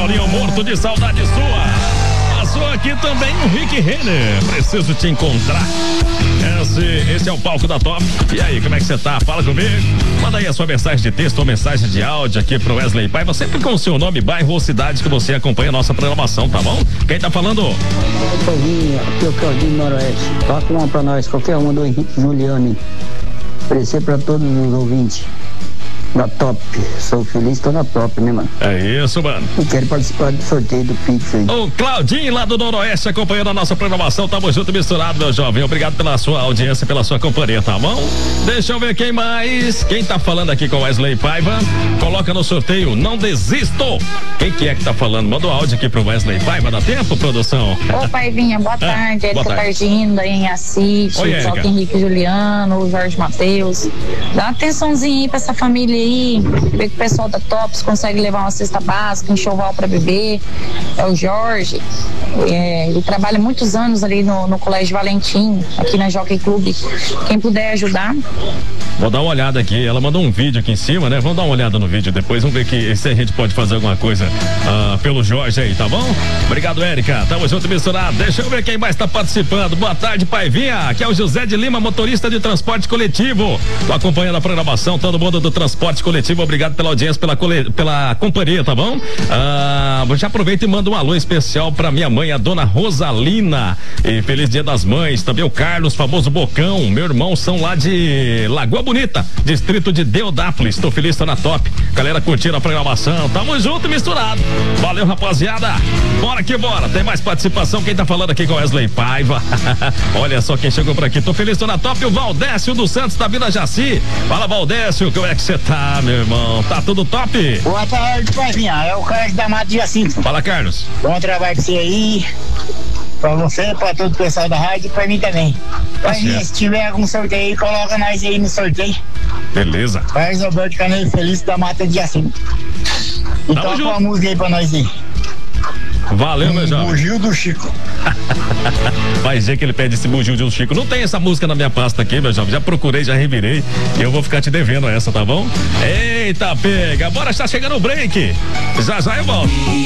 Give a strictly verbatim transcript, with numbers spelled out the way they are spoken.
Paulinho morto de saudade sua. Passou aqui também o Rick Renner. Preciso te encontrar. Esse, esse é o palco da Top. E aí, como é que você tá? Fala comigo. Manda aí a sua mensagem de texto ou mensagem de áudio aqui pro Wesley Paiva, sempre com o seu nome, bairro ou cidade que você acompanha a nossa programação, tá bom? Quem tá falando? Aqui é o Claudinho Noroeste. Toca uma pra nós, qualquer uma do Henrique Juliane. Oferecer pra todos os ouvintes da Top. Sou feliz, tô na Top, né, mano? É isso, mano. E quero participar do sorteio do Pix aí. O Claudinho lá do Noroeste acompanhando a nossa programação. Tamo junto e misturado, meu jovem. Obrigado pela sua audiência, pela sua companhia, tá bom? Deixa eu ver quem mais. Quem tá falando aqui com Wesley Paiva? Coloca no sorteio, não desisto. Quem que é que tá falando? Manda o áudio aqui pro Wesley Paiva. Dá tempo, produção? Ô, Paivinha, boa tarde. Ah, Érica Targindo aí em Assis. Só que Henrique Juliano, o Jorge Matheus. Dá uma atençãozinha aí pra essa família aí, ver que o pessoal da Tops consegue levar uma cesta básica, enxoval para beber. É o Jorge, é, ele trabalha muitos anos ali no, no Colégio Valentim, aqui na Jockey Club. Quem puder ajudar. Vou dar uma olhada aqui, ela mandou um vídeo aqui em cima, né? Vamos dar uma olhada no vídeo depois, vamos ver que, se a gente pode fazer alguma coisa uh, pelo Jorge aí, tá bom? Obrigado, Érica, tamo junto misturado. Deixa eu ver quem mais tá participando. Boa tarde, Paivinha, aqui é o José de Lima, motorista de transporte coletivo. Tô acompanhando a programação, todo mundo do transporte coletivo, obrigado pela audiência, pela, cole... pela companhia, tá bom? Uh, já aproveita e manda um alô especial pra minha mãe, a dona Rosalina, e feliz dia das mães, também o Carlos, famoso Bocão, meu irmão são lá de Lagoa Bonita, distrito de Deodápolis. Tô feliz, tô na Top. Galera curtindo a programação. Tamo junto e misturado. Valeu, rapaziada. Bora que bora. Tem mais participação. Quem tá falando aqui com o Wesley Paiva? Olha só quem chegou por aqui. Tô feliz, tô na Top. O Valdécio dos Santos da Vila Jaci. Fala, Valdécio. Como é que você tá, meu irmão? Tá tudo top? Boa tarde, Paivinha. É o Carlos da Mata de Jacinto. Fala, Carlos. Bom trabalho com você aí. Pra você, pra todo o pessoal da rádio e pra mim também. Tá, se tiver algum sorteio aí, coloca nós aí no sorteio. Beleza. Carlos Alberto Caneiro Feliz da Mata de Jacinto. E Tamo toca junto. uma música aí pra nós aí. Valeu, um meu jovem. Bugio do Chico. Vai dizer que ele pede esse bugio do Chico. Não tem essa música na minha pasta aqui, meu jovem. Já procurei, já revirei. E eu vou ficar te devendo essa, tá bom? Eita, pega. Bora, está chegando o break. Já já eu volto.